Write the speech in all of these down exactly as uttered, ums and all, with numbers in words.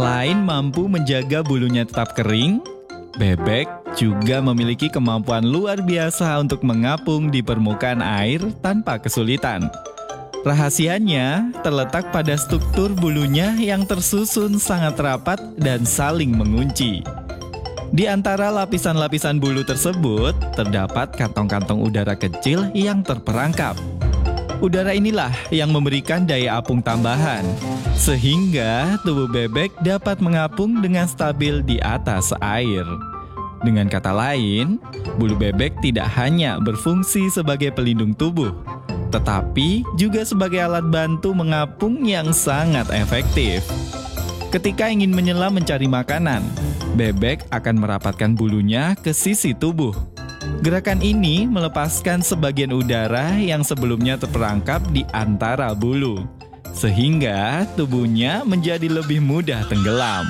Selain mampu menjaga bulunya tetap kering, bebek juga memiliki kemampuan luar biasa untuk mengapung di permukaan air tanpa kesulitan. Rahasianya terletak pada struktur bulunya yang tersusun sangat rapat dan saling mengunci. Di antara lapisan-lapisan bulu tersebut, terdapat kantong-kantong udara kecil yang terperangkap. Udara inilah yang memberikan daya apung tambahan, sehingga tubuh bebek dapat mengapung dengan stabil di atas air. Dengan kata lain, bulu bebek tidak hanya berfungsi sebagai pelindung tubuh, tetapi juga sebagai alat bantu mengapung yang sangat efektif. Ketika ingin menyelam mencari makanan, bebek akan merapatkan bulunya ke sisi tubuh. Gerakan ini melepaskan sebagian udara yang sebelumnya terperangkap di antara bulu, sehingga tubuhnya menjadi lebih mudah tenggelam.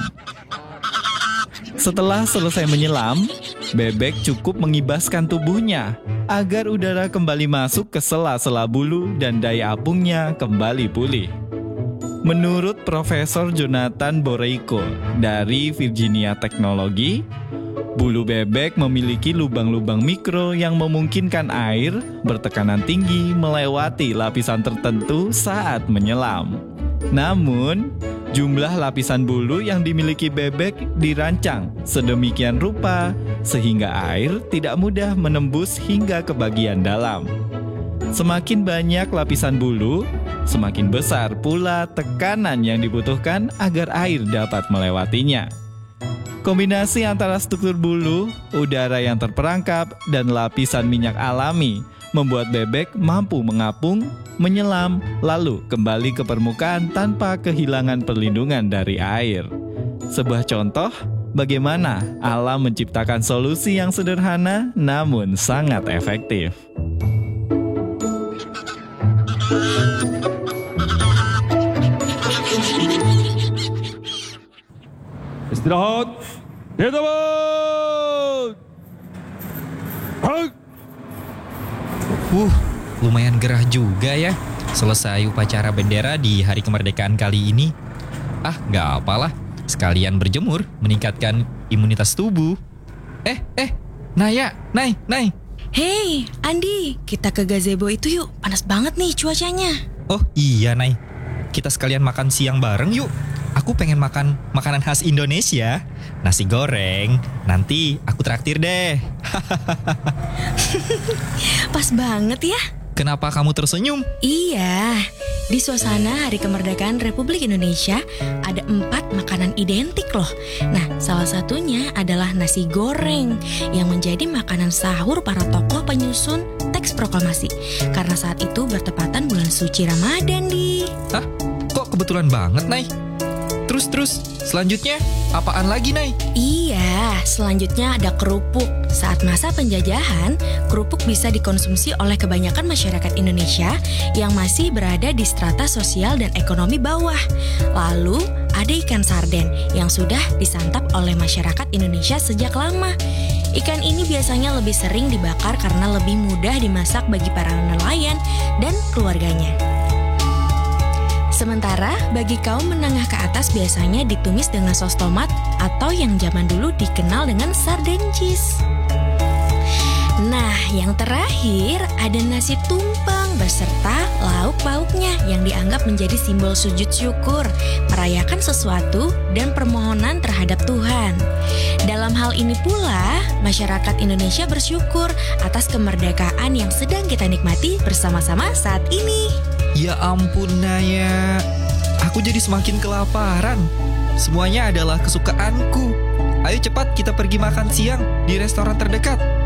Setelah selesai menyelam, bebek cukup mengibaskan tubuhnya agar udara kembali masuk ke sela-sela bulu dan daya apungnya kembali pulih. Menurut Profesor Jonathan Boreiko dari Virginia Technology, bulu bebek memiliki lubang-lubang mikro yang memungkinkan air bertekanan tinggi melewati lapisan tertentu saat menyelam. Namun, jumlah lapisan bulu yang dimiliki bebek dirancang sedemikian rupa sehingga air tidak mudah menembus hingga ke bagian dalam. Semakin banyak lapisan bulu, semakin besar pula tekanan yang dibutuhkan agar air dapat melewatinya. Kombinasi antara struktur bulu, udara yang terperangkap, dan lapisan minyak alami membuat bebek mampu mengapung, menyelam, lalu kembali ke permukaan tanpa kehilangan perlindungan dari air. Sebuah contoh bagaimana alam menciptakan solusi yang sederhana namun sangat efektif. Istirahat. Hidup. Uh, lumayan gerah juga ya. Selesai upacara bendera di hari kemerdekaan kali ini. Ah, nggak apalah. Sekalian berjemur, meningkatkan imunitas tubuh. Eh, eh, Naya, Nay, Nay. Hei, Andi, kita ke gazebo itu yuk. Panas banget nih cuacanya. Oh iya, Nay. Kita sekalian makan siang bareng yuk. Aku pengen makan makanan khas Indonesia. Nasi goreng. Nanti aku traktir deh. Pas banget ya. Kenapa kamu tersenyum? Iya, di suasana Hari Kemerdekaan Republik Indonesia ada empat makanan identik loh. Nah, salah satunya adalah nasi goreng yang menjadi makanan sahur para tokoh penyusun teks proklamasi. Karena saat itu bertepatan bulan suci Ramadan, di. Hah? Kok kebetulan banget, Nay? Terus-terus, selanjutnya apaan lagi, Nay? Iya, selanjutnya ada kerupuk. Saat masa penjajahan, kerupuk bisa dikonsumsi oleh kebanyakan masyarakat Indonesia yang masih berada di strata sosial dan ekonomi bawah. Lalu, ada ikan sarden yang sudah disantap oleh masyarakat Indonesia sejak lama. Ikan ini biasanya lebih sering dibakar karena lebih mudah dimasak bagi para nelayan dan keluarganya. Sementara bagi kaum menengah ke atas biasanya ditumis dengan sos tomat atau yang zaman dulu dikenal dengan sarden cheese. Nah, yang terakhir ada nasi tumpeng beserta lauk pauknya yang dianggap menjadi simbol sujud syukur, merayakan sesuatu dan permohonan terhadap Tuhan. Dalam hal ini pula, masyarakat Indonesia bersyukur atas kemerdekaan yang sedang kita nikmati bersama-sama saat ini. Ya ampun, Naya. Aku jadi semakin kelaparan. Semuanya adalah kesukaanku. Ayo cepat kita pergi makan siang di restoran terdekat.